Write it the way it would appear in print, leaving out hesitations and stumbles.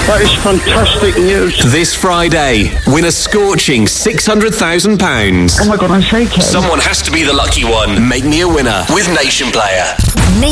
That is fantastic news. This Friday, win a scorching £600,000. Oh my God, I'm shaking. Someone has to be the lucky one. Make me a winner with Nation Player.